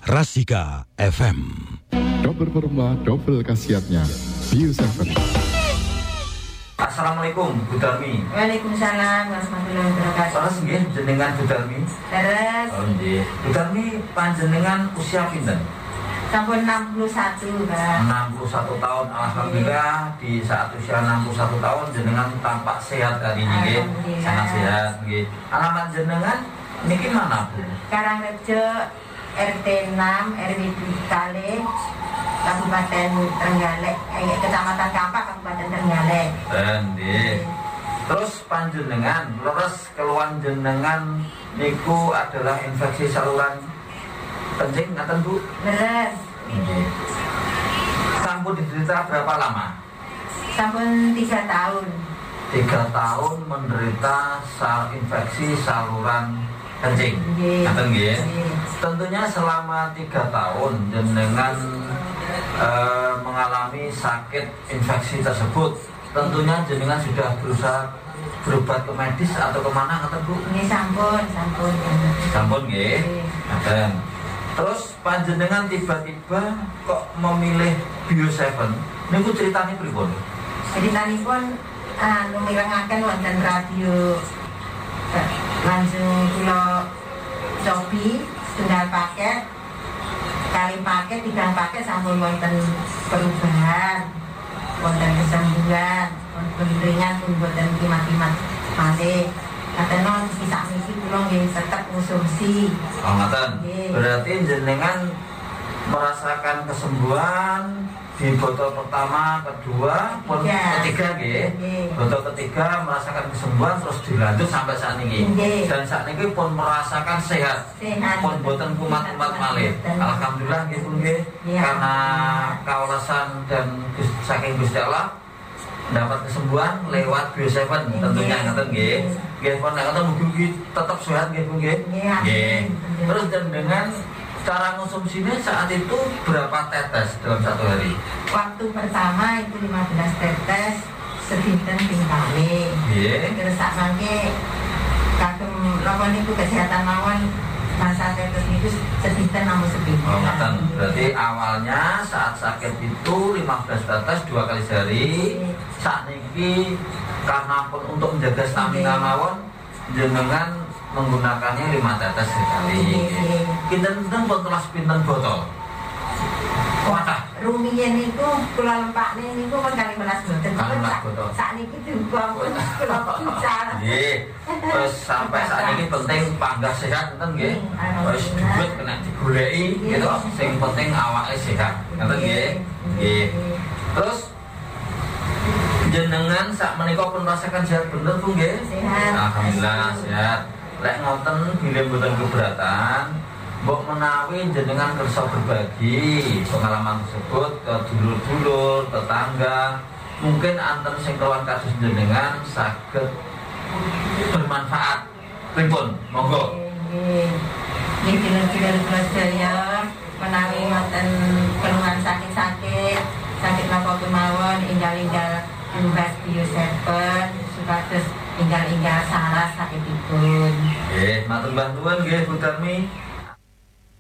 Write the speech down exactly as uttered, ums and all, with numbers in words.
Rasika F M. Double perma, double khasiatnya. Bio tujuh. Assalamualaikum Bu Darmi. Waalaikumsalam warahmatullahi wabarakatuh. Terus nggih jenengan Bu Darmi? Terus. Oh nggih. Bu Darmi panjenengan usia pinten? Sampun enam puluh satu, Pak. enam puluh satu tahun. Alhamdulillah di saat usia enam puluh satu tahun jenengan tampak sehat hari ini nggih. Sangat sehat nggih. Alamat jenengan niki mana Bu? Karangrejo R T enam R W Kale Kabupaten Trenggalek, eh, Kecamatan Kampak, Kabupaten Trenggalek. Nggih. Terus panjenengan leres keluhan jenengan niku adalah infeksi saluran kencing ngaten Bu? Leres. Nggih. Sampun diderita berapa lama? Sampun tiga tahun. Tiga tahun menderita sal infeksi saluran kencing. Nggih. Ngaten nggih. Nggih. Tentunya selama tiga tahun jenengan eh, mengalami sakit infeksi tersebut. Tentunya jenengan sudah berusaha berobat ke medis atau kemana ngaten Bu? Nggih, sampun, sampun. Sampun nggih. Nggih. Ngaten. Terus panjenengan tiba-tiba kok memilih Bio tujuh? Niku ceritanya pripun? Ceritanipun anu mirengaken wonten radio eh, langsung kula cobi setunggal paket kali paket tiga paket sampun wonten perubahan, wonten kesembuhan, wonten ringan pun wonten kimat-kimat malih. Katanya bisa misi kula nggih tetep konsumsi. Oh ngaten. Nggih. Berarti jenengan merasakan kesembuhan di botol pertama, kedua, pun Iya. ketiga nggih. Nggih. Botol ketiga merasakan kesembuhan terus dilanjut sampai saat ini. Nggih. Dan saat ini pun merasakan sehat. Sehat. Pun boten kumat-kumat malih. Betul. Alhamdulillah nggih pun nggih. Iya. Karena kaulasan dan Gus- saking Gusti Allah dapat kesembuhan lewat Bio tujuh tentunya Nggih. ngaten nggih. Nggih pun nek ngoten mugi-mugi tetap sehat nggih pun nggih. Nggih, amin. Nggih. Nggih. Terus dan dengan cara konsumsinya saat itu berapa tetes dalam satu hari? Waktu pertama itu lima belas tetes sedinten ping kali. Nggih. Terus sak mangke kagem lawan niku kesehatan mawon masa tetes niku sedinten namung sepinten. Oh, ngaten. Berarti awalnya saat sakit itu lima belas tetes dua kali sehari. Saat niki karena pun untuk menjaga stamina mawon jenengan menggunakannya lima tetes sekali. Pinten-pinten pun kelas pinten botol. Wadah. Rumiyin niku kula lempakne niku kan kali melas boten. Kali melas boten. Sak niki diubah pun kula picar. Nggih. Terus sampai saat ini penting panggah sehat enten nggih. Terus duit kena digoleki gitu. Sing penting awake sehat. Ngoten nggih. Nggih. Terus jenengan sak menika pun merasakan sehat bener Bu nggih? Sehat. Alhamdulillah sehat. Lek ngoten bilih mboten keberatan, mbok menawi jenengan kersa berbagi pengalaman tersebut ke dulur-dulur, tetangga, mungkin anten sing keluhan kasus jenengan saged bermanfaat. Pripun? Monggo. Nggih. Nggih dulur-dulur kula sedaya menawi wonten keluhan sakit-sakit, sakit napa kemawon enggal-enggal tumbas Bio tujuh supados enggal-enggal saras sakitipun. Nggih, matur mbah nuwun nggih Bu Darmi.